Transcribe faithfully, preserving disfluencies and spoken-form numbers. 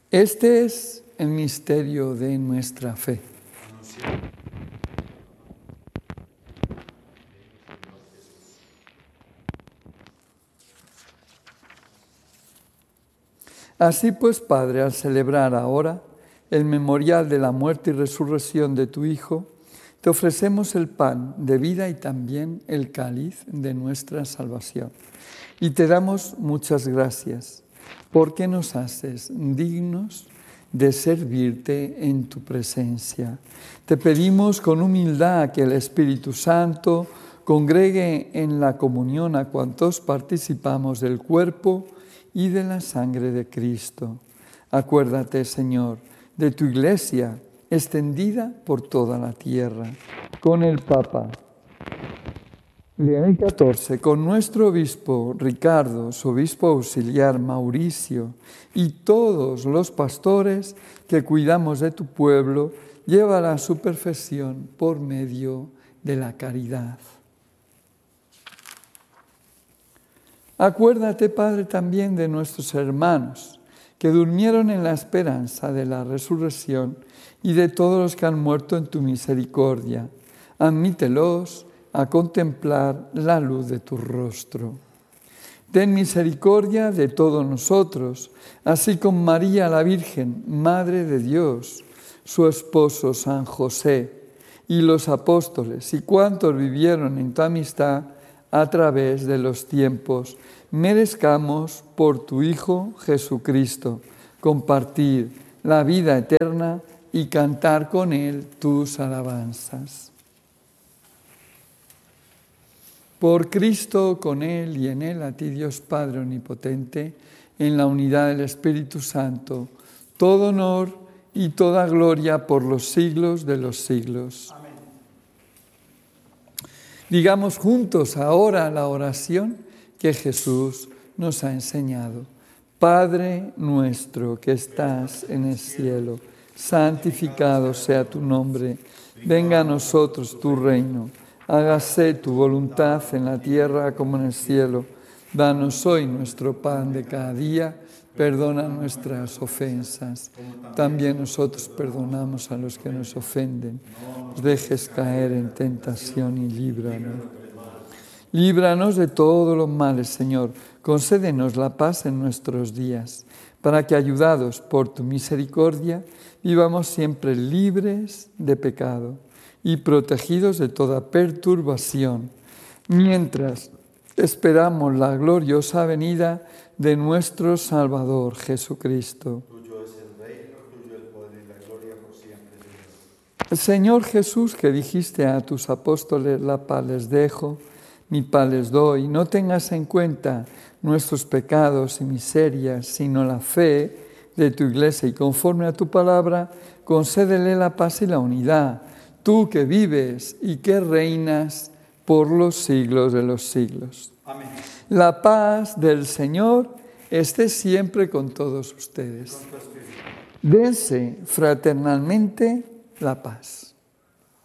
Este es el misterio de nuestra fe. Así pues, Padre, al celebrar ahora el memorial de la muerte y resurrección de tu Hijo, te ofrecemos el pan de vida y también el cáliz de nuestra salvación. Y te damos muchas gracias, porque nos haces dignos de servirte en tu presencia. Te pedimos con humildad que el Espíritu Santo congregue en la comunión a cuantos participamos del cuerpo y de la sangre de Cristo. Acuérdate, Señor, de tu Iglesia extendida por toda la tierra, con el Papa León catorce, con nuestro obispo Ricardo, su obispo auxiliar Mauricio y todos los pastores que cuidamos de tu pueblo, llévala a su perfección por medio de la caridad. Acuérdate, Padre, también de nuestros hermanos que durmieron en la esperanza de la resurrección y de todos los que han muerto en tu misericordia. Admítelos a contemplar la luz de tu rostro. Ten misericordia de todos nosotros, así como María la Virgen, Madre de Dios, su esposo San José, y los apóstoles, y cuantos vivieron en tu amistad a través de los tiempos, merezcamos por tu Hijo Jesucristo compartir la vida eterna y cantar con Él tus alabanzas. Por Cristo, con Él y en Él, a ti Dios Padre Omnipotente, en la unidad del Espíritu Santo, todo honor y toda gloria por los siglos de los siglos. Amén. Digamos juntos ahora la oración que Jesús nos ha enseñado. Padre nuestro que estás en el cielo, santificado sea tu nombre, venga a nosotros tu reino. Hágase tu voluntad en la tierra como en el cielo. Danos hoy nuestro pan de cada día. Perdona nuestras ofensas. También nosotros perdonamos a los que nos ofenden. No nos dejes caer en tentación y líbranos. Líbranos de todos los males, Señor. Concédenos la paz en nuestros días, para que, ayudados por tu misericordia, vivamos siempre libres de pecado y protegidos de toda perturbación, mientras esperamos la gloriosa venida de nuestro Salvador Jesucristo. Tuyo es el reino, tuyo el poder y la gloria por siempre, Señor. El Señor Jesús, que dijiste a tus apóstoles, la paz les dejo, mi paz les doy, no tengas en cuenta nuestros pecados y miserias, sino la fe de tu Iglesia, y conforme a tu palabra, concédele la paz y la unidad, tú que vives y que reinas por los siglos de los siglos. Amén. La paz del Señor esté siempre con todos ustedes. Dense fraternalmente la paz.